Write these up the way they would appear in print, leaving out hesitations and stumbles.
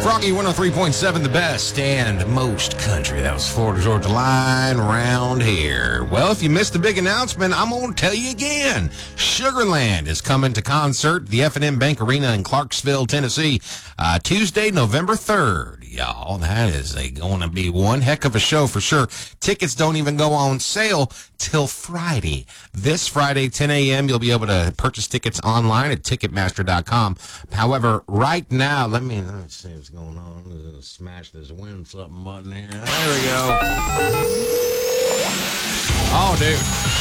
Froggy 103.7, the best and most country. That was Florida Georgia Line round here. Well, if you missed the big announcement, I'm going to tell you again. Sugarland is coming to concert at the F&M Bank Arena in Clarksville, Tennessee, Tuesday, November 3rd. Y'all, that is going to be one heck of a show for sure. Tickets don't even go on sale till Friday. This Friday, 10 a.m., you'll be able to purchase tickets online at Ticketmaster.com. However, right now, let me see what's going on. Smash this win something button here. There we go. Oh, dude.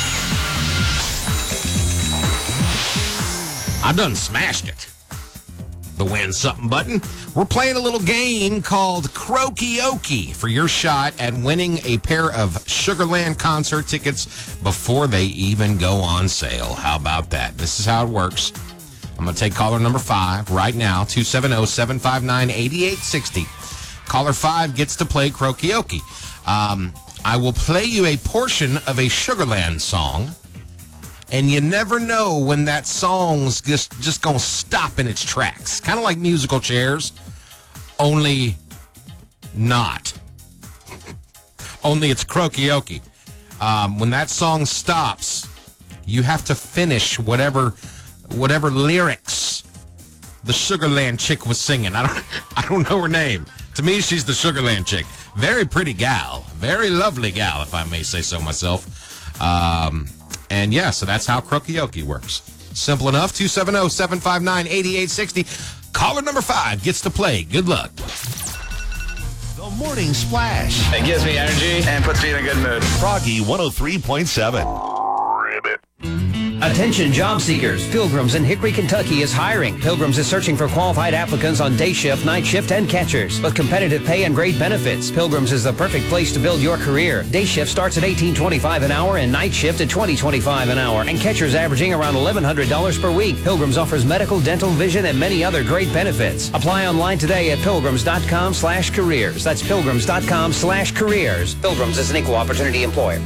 I done smashed it. The win something button. We're playing a little game called Crokey-Okie for your shot at winning a pair of Sugarland concert tickets before they even go on sale. How about that? This is how it works. I'm going to take caller number 5 right now, 270-759-8860. Caller 5 gets to play Crokey-Okie. I will play you a portion of a Sugarland song, and you never know when that song's just going to stop in its tracks. Kind of like musical chairs, only not. Only it's Crokey-Okie. When that song stops, you have to finish whatever lyrics the Sugarland chick was singing. I don't know her name. To me, she's the Sugarland chick. Very pretty gal. Very lovely gal, if I may say so myself. And yeah, so that's how Crokey-Okie works. Simple enough. 270-759-8860. Caller number 5 gets to play. Good luck. The Morning Splash. It gives me energy and puts me in a good mood. Froggy 103.7. Attention job seekers. Pilgrims in Hickory, Kentucky is hiring. Pilgrims is searching for qualified applicants on day shift, night shift, and catchers with competitive pay and great benefits. Pilgrims is the perfect place to build your career. Day shift starts at $18.25 an hour and night shift at $20.25 an hour, and catchers averaging around $1,100 per week. Pilgrims offers medical, dental, vision, and many other great benefits. Apply online today at pilgrims.com/careers. That's pilgrims.com/careers. Pilgrims is an equal opportunity employer.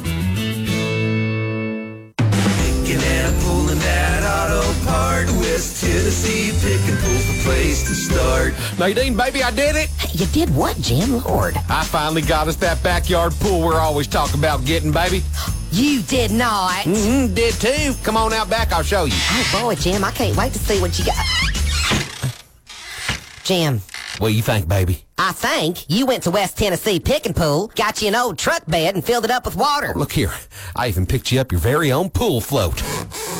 West Tennessee, pick and pull the place to start. Nadine, baby, I did it. You did what, Jim? Lord. I finally got us that backyard pool we're always talking about getting, baby. You did not. Did too. Come on out back, I'll show you. Oh, boy, Jim, I can't wait to see what you got. Jim. What do you think, baby? I think you went to West Tennessee Pick and Pool, got you an old truck bed, and filled it up with water. Look here. I even picked you up your very own pool float.